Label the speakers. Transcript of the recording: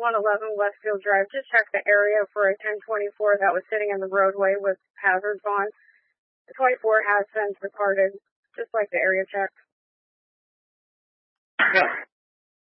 Speaker 1: 111 Westfield Drive. Just check the area for a 1024 that was sitting in the roadway with hazards on. The 24 has since departed, just like the area check.
Speaker 2: Yeah.